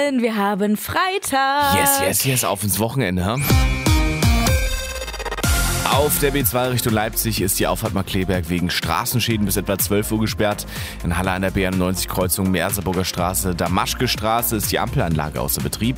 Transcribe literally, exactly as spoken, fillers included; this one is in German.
Wir haben Freitag. Yes, yes, yes, auf ins Wochenende. Hm? Auf der B zwei Richtung Leipzig ist die Auffahrt Markkleeberg wegen Straßenschäden bis etwa zwölf Uhr gesperrt. In Halle an der B einundneunzig Kreuzung Merseburger Straße, Damaschke Straße ist die Ampelanlage außer Betrieb.